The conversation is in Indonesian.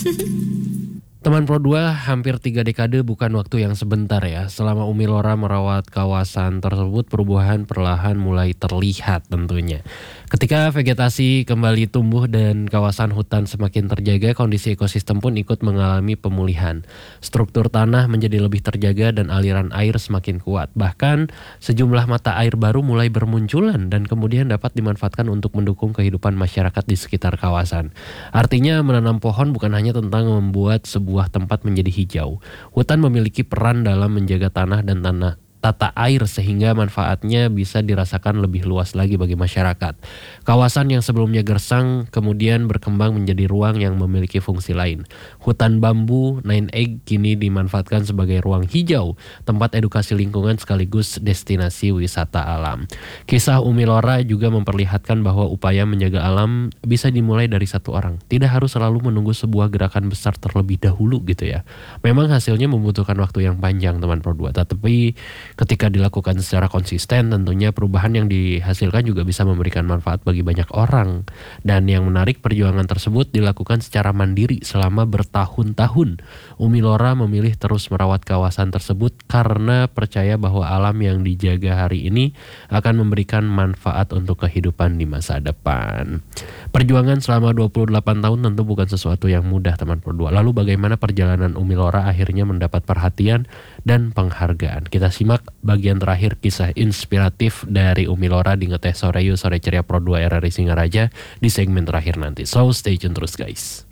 Teman Pro 2, hampir 3 dekade bukan waktu yang sebentar ya. Selama Umi Lora merawat kawasan tersebut, perubahan perlahan mulai terlihat tentunya. Ketika vegetasi kembali tumbuh dan kawasan hutan semakin terjaga, kondisi ekosistem pun ikut mengalami pemulihan. Struktur tanah menjadi lebih terjaga dan aliran air semakin kuat. Bahkan sejumlah mata air baru mulai bermunculan dan kemudian dapat dimanfaatkan untuk mendukung kehidupan masyarakat di sekitar kawasan. Artinya menanam pohon bukan hanya tentang membuat sebuah tempat menjadi hijau. Hutan memiliki peran dalam menjaga tanah dan tata air sehingga manfaatnya bisa dirasakan lebih luas lagi bagi masyarakat. Kawasan yang sebelumnya gersang kemudian berkembang menjadi ruang yang memiliki fungsi lain. Hutan bambu Nine Egg kini dimanfaatkan sebagai ruang hijau, tempat edukasi lingkungan sekaligus destinasi wisata alam. Kisah Umi Lora juga memperlihatkan bahwa upaya menjaga alam bisa dimulai dari satu orang. Tidak harus selalu menunggu sebuah gerakan besar terlebih dahulu gitu ya. Memang hasilnya membutuhkan waktu yang panjang teman Pro 2, tetapi ketika dilakukan secara konsisten, tentunya perubahan yang dihasilkan juga bisa memberikan manfaat bagi banyak orang. Dan yang menarik, perjuangan tersebut dilakukan secara mandiri selama bertahun-tahun. Umi Lora memilih terus merawat kawasan tersebut karena percaya bahwa alam yang dijaga hari ini akan memberikan manfaat untuk kehidupan di masa depan. Perjuangan selama 28 tahun tentu bukan sesuatu yang mudah teman Pro 2. Lalu bagaimana perjalanan Umi Lora akhirnya mendapat perhatian dan penghargaan? Kita simak bagian terakhir kisah inspiratif dari Umi Lora di Ngeteh Sore Yuk Sore Ceria Pro 2 RRI Singaraja di segmen terakhir nanti. So stay tune terus guys.